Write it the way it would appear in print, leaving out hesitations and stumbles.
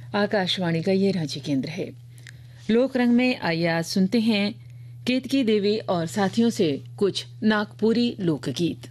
आकाशवाणी का ये रांची केंद्र है। लोक रंग में आइए आज सुनते हैं केतकी देवी और साथियों से कुछ नागपुरी लोकगीत।